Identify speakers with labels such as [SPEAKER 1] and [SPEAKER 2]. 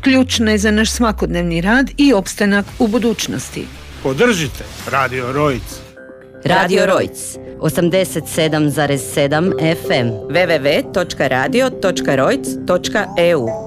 [SPEAKER 1] ključne za naš svakodnevni rad i opstanak u budućnosti.
[SPEAKER 2] Podržite Radio Rojc.
[SPEAKER 3] Radio Rojc, 87,7 FM, www.radio.rojc.eu.